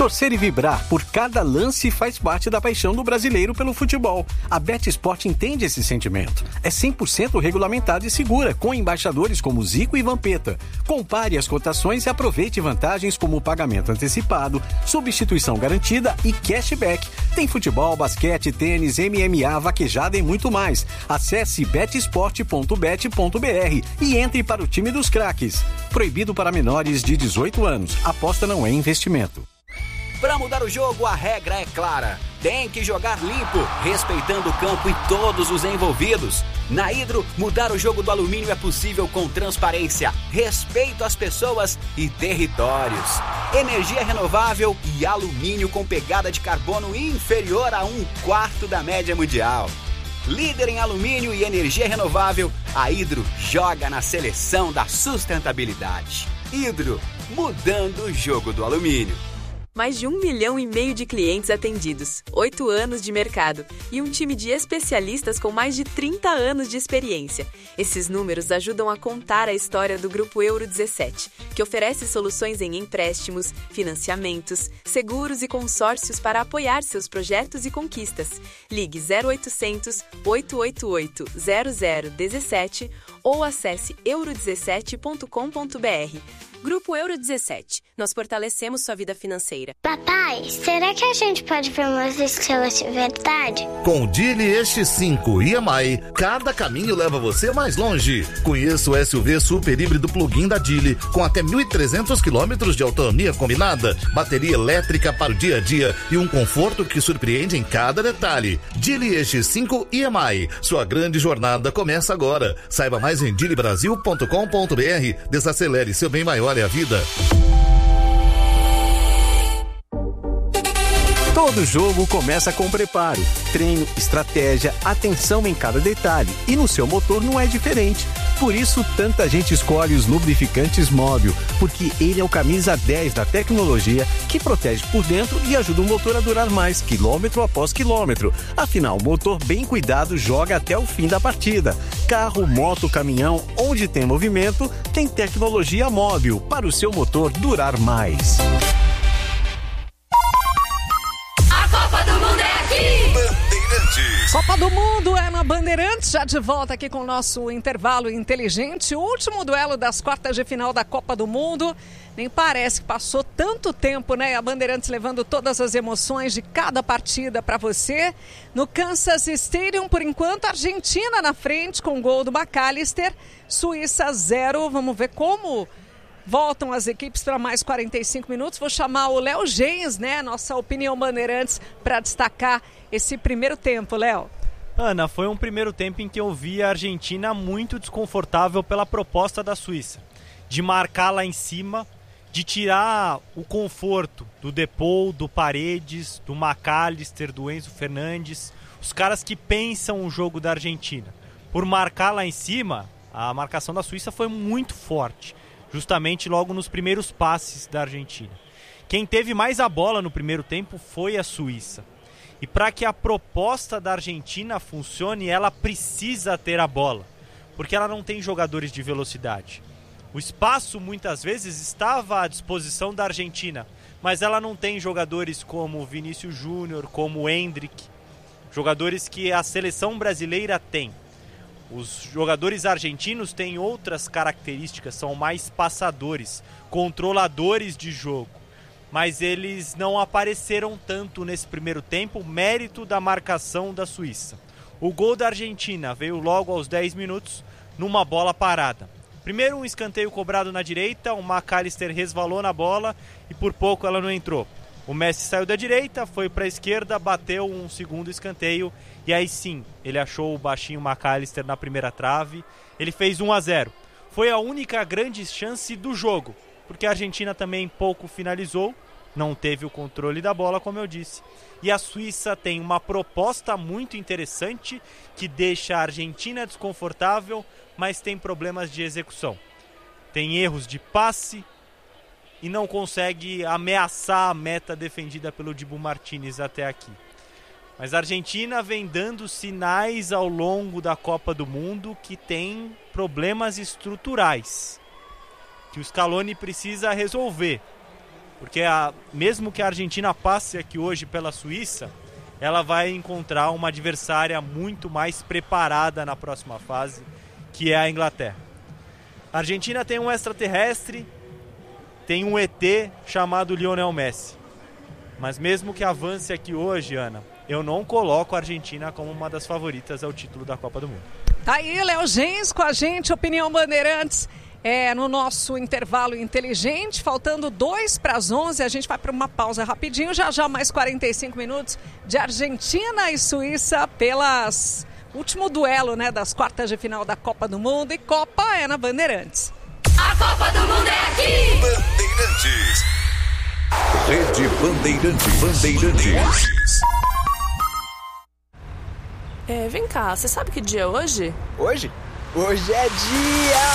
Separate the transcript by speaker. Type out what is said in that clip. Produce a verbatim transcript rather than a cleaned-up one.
Speaker 1: Torcer e vibrar por cada lance faz parte da paixão do brasileiro pelo futebol. A BetSport entende esse sentimento. É cem por cento regulamentada e segura, com embaixadores como Zico e Vampeta. Compare as cotações e aproveite vantagens como pagamento antecipado, substituição garantida e cashback. Tem futebol, basquete, tênis, M M A, vaquejada e muito mais. Acesse betsport ponto bet ponto br e entre para o time dos craques. Proibido para menores de dezoito anos. Aposta não é investimento.
Speaker 2: Para mudar o jogo, a regra é clara. Tem que jogar limpo, respeitando o campo e todos os envolvidos. Na Hidro, mudar o jogo do alumínio é possível com transparência, respeito às pessoas e territórios. Energia renovável e alumínio com pegada de carbono inferior a um quarto da média mundial. Líder em alumínio e energia renovável, a Hidro joga na seleção da sustentabilidade. Hidro, mudando o jogo do alumínio.
Speaker 3: Mais de um milhão e meio de clientes atendidos, oito anos de mercado e um time de especialistas com mais de trinta anos de experiência. Esses números ajudam a contar a história do Grupo Euro dezessete, que oferece soluções em empréstimos, financiamentos, seguros e consórcios para apoiar seus projetos e conquistas. Ligue zero oitocentos, oito oito oito, zero zero um sete ou acesse euro dezessete ponto com ponto br. Grupo Euro dezessete. Nós fortalecemos sua vida financeira.
Speaker 4: Papai, será que a gente pode ver umas estrelas de verdade?
Speaker 5: Com o Geely E X cinco e M I, cada caminho leva você mais longe. Conheça o S U V super híbrido plug-in da Geely, com até mil e trezentos quilômetros de autonomia combinada, bateria elétrica para o dia a dia e um conforto que surpreende em cada detalhe. Geely E X cinco e M I. Sua grande jornada começa agora. Saiba mais em geely brasil ponto com ponto br. Desacelere seu bem maior é a vida.
Speaker 1: Todo jogo começa com preparo, treino, estratégia, atenção em cada detalhe. E no seu motor não é diferente. Por isso, tanta gente escolhe os lubrificantes Móbil, porque ele é o camisa dez da tecnologia que protege por dentro e ajuda o motor a durar mais, quilômetro após quilômetro. Afinal, o motor bem cuidado joga até o fim da partida. Carro, moto, caminhão, onde tem movimento, tem tecnologia Móbil para o seu motor durar mais.
Speaker 6: Copa do Mundo é na Bandeirantes, já de volta aqui com o nosso intervalo inteligente. O último duelo das quartas de final da Copa do Mundo. Nem parece que passou tanto tempo, né? A Bandeirantes levando todas as emoções de cada partida para você. No Kansas Stadium, por enquanto, Argentina na frente com o gol do McAllister. Suíça zero. Vamos ver como voltam as equipes para mais quarenta e cinco minutos. Vou chamar o Léo Gens, né? Nossa opinião Bandeirantes, para destacar esse primeiro tempo, Léo.
Speaker 7: Ana, foi um primeiro tempo em que eu vi a Argentina muito desconfortável pela proposta da Suíça. De marcar lá em cima, de tirar o conforto do Depou, do Paredes, do McAllister, do Enzo Fernandes, os caras que pensam o jogo da Argentina. Por marcar lá em cima, a marcação da Suíça foi muito forte, justamente logo nos primeiros passes da Argentina. Quem teve mais a bola no primeiro tempo foi a Suíça. E para que a proposta da Argentina funcione, ela precisa ter a bola, porque ela não tem jogadores de velocidade. O espaço muitas vezes estava à disposição da Argentina, mas ela não tem jogadores como Vinícius Júnior, como Endrick, jogadores que a seleção brasileira tem. Os jogadores argentinos têm outras características, são mais passadores, controladores de jogo. Mas eles não apareceram tanto nesse primeiro tempo, mérito da marcação da Suíça. O gol da Argentina veio logo aos dez minutos, numa bola parada. Primeiro um escanteio cobrado na direita, o McAllister resvalou na bola e por pouco ela não entrou. O Messi saiu da direita, foi para a esquerda, bateu um segundo escanteio e aí sim, ele achou o baixinho McAllister na primeira trave, ele fez um a zero. Foi a única grande chance do jogo, porque a Argentina também pouco finalizou, não teve o controle da bola, como eu disse. E a Suíça tem uma proposta muito interessante que deixa a Argentina desconfortável, mas tem problemas de execução. Tem erros de passe e não consegue ameaçar a meta defendida pelo Dibu Martínez até aqui. Mas a Argentina vem dando sinais ao longo da Copa do Mundo que tem problemas estruturais, que o Scaloni precisa resolver. Porque a, mesmo que a Argentina passe aqui hoje pela Suíça, ela vai encontrar uma adversária muito mais preparada na próxima fase, que é a Inglaterra. A Argentina tem um extraterrestre, tem um E T chamado Lionel Messi. Mas mesmo que avance aqui hoje, Ana, eu não coloco a Argentina como uma das favoritas ao título da Copa do Mundo.
Speaker 6: Tá aí, Léo Gens com a gente, Opinião Bandeirantes. É, no nosso intervalo inteligente, faltando dois para as onze, a gente vai para uma pausa rapidinho, já já mais quarenta e cinco minutos de Argentina e Suíça pelas último duelo, né, das quartas de final da Copa do Mundo, e Copa é na Bandeirantes.
Speaker 8: A Copa do Mundo é aqui!
Speaker 9: Bandeirantes. Rede Bandeirantes. Bandeirantes.
Speaker 10: É, vem cá, você sabe que dia é hoje?
Speaker 11: Hoje? Hoje é dia...